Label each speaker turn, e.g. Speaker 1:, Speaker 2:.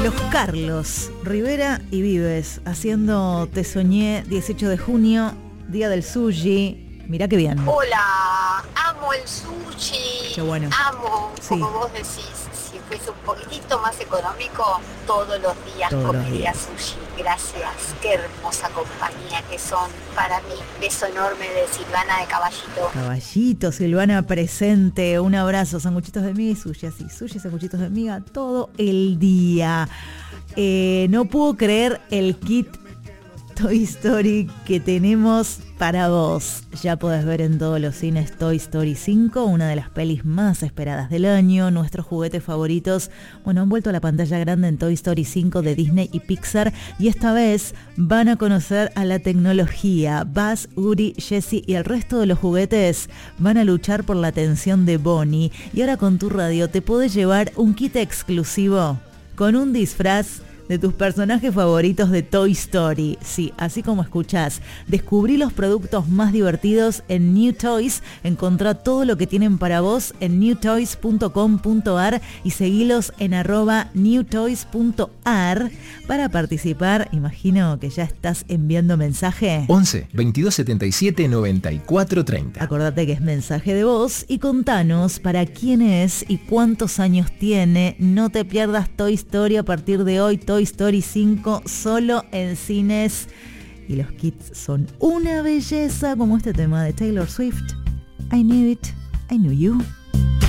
Speaker 1: Los Carlos Rivera y Vives haciendo Te Soñé, 18 de junio, Día del Sushi. Mirá qué bien.
Speaker 2: Hola, amo el sushi.
Speaker 1: Qué bueno.
Speaker 2: Amo,
Speaker 1: Sí.
Speaker 2: como vos decís, si fuese un poquitito más económico, todos los días comería sushi. Gracias, qué hermosa compañía que son para mí. Beso enorme de Silvana de Caballito.
Speaker 1: Caballito, Silvana presente. Un abrazo, sanguchitos de miga y sushi. Así, sushi, sanguchitos de miga todo el día. No puedo creer el kit Toy Story que tenemos para vos. Ya podés ver en todos los cines Toy Story 5, una de las pelis más esperadas del año. Nuestros juguetes favoritos, han vuelto a la pantalla grande en Toy Story 5 de Disney y Pixar, y esta vez van a conocer a la tecnología. Buzz, Woody, Jessie y el resto de los juguetes van a luchar por la atención de Bonnie. Y ahora con tu radio te podés llevar un kit exclusivo con un disfraz de tus personajes favoritos de Toy Story. Sí, así como escuchás. Descubrí los productos más divertidos en New Toys. Encontrá todo lo que tienen para vos en newtoys.com.ar y seguilos en @newtoys.ar para participar. Imagino que ya estás enviando mensaje.
Speaker 3: 11 22 77 94 30.
Speaker 1: Acordate que es mensaje de voz y contanos para quién es y cuántos años tiene. No te pierdas Toy Story a partir de hoy. Toy Story 5 solo en cines. Y los kits son una belleza, como este tema de Taylor Swift. I knew it, I knew you.